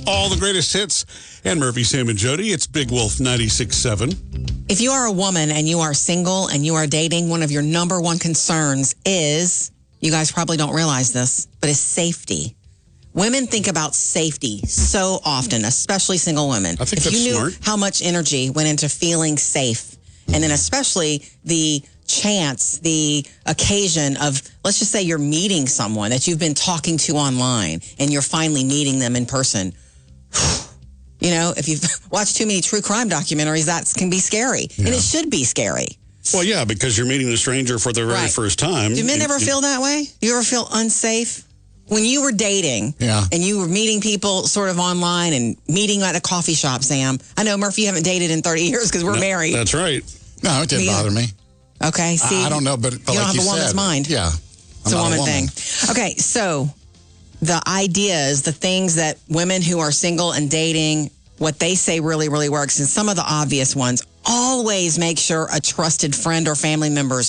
all the greatest hits. And Murphy, Sam, and Jody, it's Big Wolf 96.7. If you are a woman and you are single and you are dating, one of your number one concerns is, you guys probably don't realize this, but it's safety. Women think about safety so often, especially single women. I think if that's you knew smart. how much energy went into feeling safe, and then especially the chance, the occasion of, let's just say you're meeting someone that you've been talking to online and you're finally meeting them in person. You know, if you've watched too many true crime documentaries, that can be scary. Yeah. And it should be scary. Well, yeah, because you're meeting a stranger for the very first time. Do men ever feel that way? Do you ever feel unsafe? When you were dating and you were meeting people sort of online and meeting at a coffee shop, Sam. I know, Murphy, you haven't dated in 30 years because we're married. That's right. No, it didn't bother me. Okay, see? I don't know, but you like don't have you a woman's said, mind. Yeah. It's a woman thing. Okay, so the ideas, the things that women who are single and dating, what they say really, really works, and some of the obvious ones, always make sure a trusted friend or family member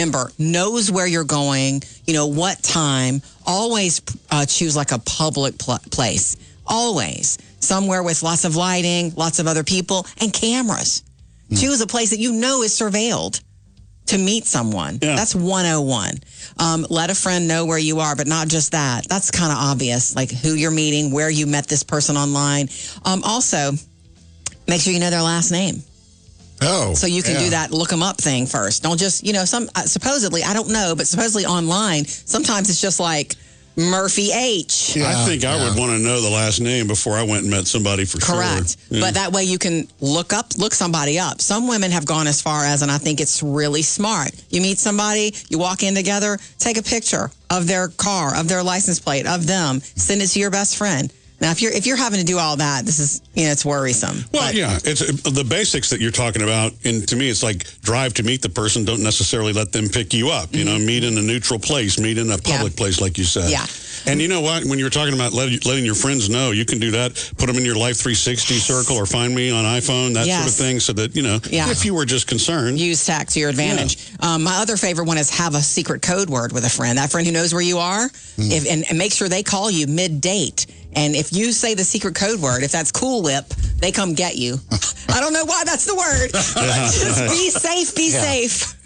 knows where you're going, you know, what time. Always choose like a public place. Always. Somewhere with lots of lighting, lots of other people, and cameras. Choose a place that you know is surveilled to meet someone. Yeah. That's 101. Let a friend know where you are, but not just that. That's kind of obvious, like who you're meeting, where you met this person online. Also, make sure you know their last name. Oh. So you can do that look them up thing first. Don't just, you know, supposedly, I don't know, but supposedly online, sometimes it's just like Murphy H. Yeah, I think I would want to know the last name before I went and met somebody for sure. Correct. Yeah. But that way you can look somebody up. Some women have gone as far as, and I think it's really smart. You meet somebody, you walk in together, take a picture of their car, of their license plate, of them, send it to your best friend. Now, if you're having to do all that, this is, you know, it's worrisome. Well, yeah, it's the basics that you're talking about. And to me, it's like drive to meet the person. Don't necessarily let them pick you up. You know, meet in a neutral place, meet in a public place, like you said. Yeah. And you know what? When you're talking about letting your friends know, you can do that. Put them in your Life 360 circle or find me on iPhone, that sort of thing, so that, you know, if you were just concerned. Use tech to your advantage. Yeah. My other favorite one is have a secret code word with a friend. That friend who knows where you are, and make sure they call you mid-date. And if you say the secret code word, if that's Cool Whip, they come get you. I don't know why that's the word. Just be safe, be safe.